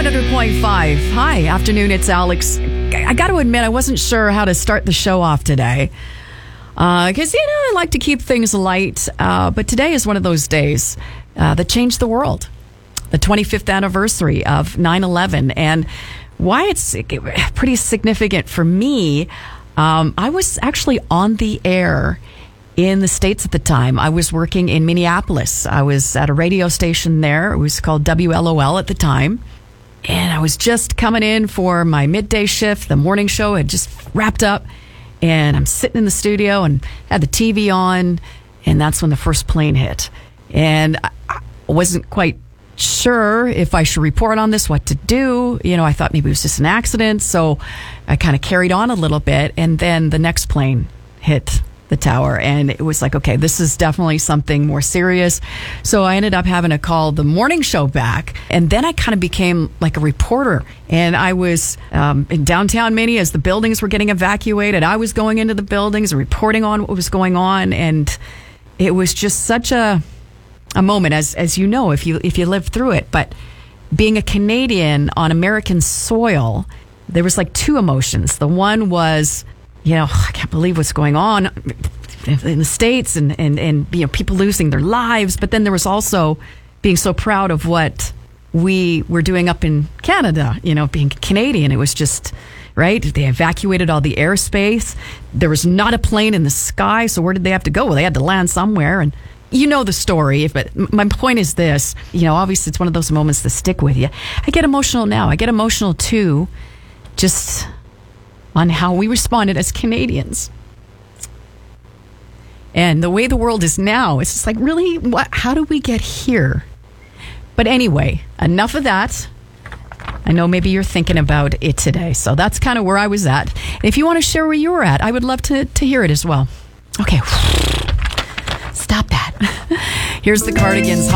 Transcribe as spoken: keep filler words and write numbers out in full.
one hundred point five. Hi, afternoon, it's Alex. I got to admit, I wasn't sure how to start the show off today. Because, uh, you know, I like to keep things light. Uh, but today is one of those days uh, that changed the world. The twenty-fifth anniversary of nine eleven. And why it's pretty significant for me, um, I was actually on the air in the States at the time. I was working in Minneapolis. I was at a radio station there. It was called W L O L at the time. And I was just coming in for my midday shift. The morning show had just wrapped up. And I'm sitting in the studio and had the T V on. And that's when the first plane hit. And I wasn't quite sure if I should report on this, what to do. You know, I thought maybe it was just an accident. So I kind of carried on a little bit. And then the next plane hit the tower, and it was like, okay, this is definitely something more serious. So I ended up having to call the morning show back, and then I kind of became like a reporter. And I was um, in downtown Minnie as the buildings were getting evacuated. I was going into the buildings and reporting on what was going on, and it was just such a a moment, as as you know, if you if you lived through it. But being a Canadian on American soil, there was like two emotions. The one was, you know, I can't believe what's going on in the States, and, and, and, you know, people losing their lives. But then there was also being so proud of what we were doing up in Canada, you know, being Canadian. It was just, right? They evacuated all the airspace. There was not a plane in the sky. So where did they have to go? Well, they had to land somewhere. And you know the story. But my point is this, you know, obviously it's one of those moments that stick with you. I get emotional now. I get emotional too, just on how we responded as Canadians. And the way the world is now, it's just like, really, what? How do we get here? But anyway, enough of that. I know maybe you're thinking about it today. So that's kind of where I was at. If you want to share where you were at, I would love to, to hear it as well. Okay. Stop that. Here's the Cardigans.